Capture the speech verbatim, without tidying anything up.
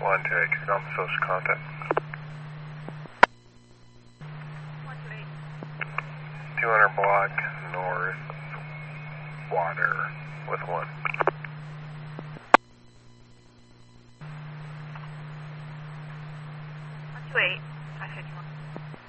one to exit on the social contact. two hundred block north water with one. one two eight, five fifty-one.